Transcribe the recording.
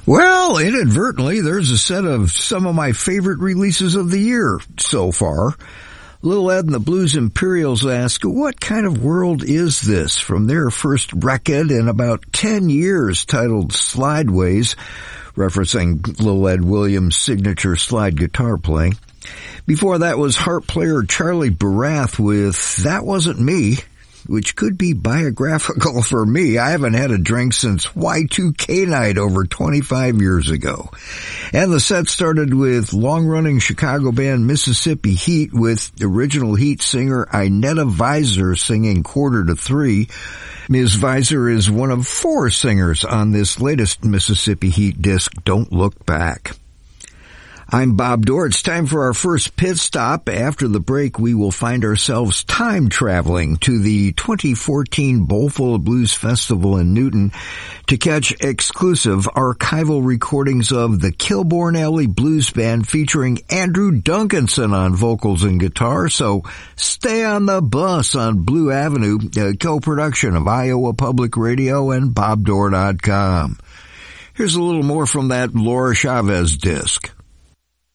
Well, inadvertently, there's a set of some of my favorite releases of the year so far. Little Ed and the Blues Imperials ask, what kind of world is this? From their first record in about 10 years titled Slideways, referencing Little Ed Williams' signature slide guitar playing. Before that was harp player Charlie Barath with That Wasn't Me, which could be biographical for me. I haven't had a drink since Y2K night over 25 years ago. And the set started with long-running Chicago band Mississippi Heat with original Heat singer Inetta Visor singing Quarter to Three. Ms. Visor is one of 4 singers on this latest Mississippi Heat disc, Don't Look Back. I'm Bob Dorr. It's time for our first pit stop. After the break, we will find ourselves time traveling to the 2014 Bowlful of Blues Festival in Newton to catch exclusive archival recordings of the Kilbourne Alley Blues Band featuring Andrew Duncanson on vocals and guitar. So stay on the bus on Blue Avenue, a co-production of Iowa Public Radio and BobDorr.com. Here's a little more from that Laura Chavez disc.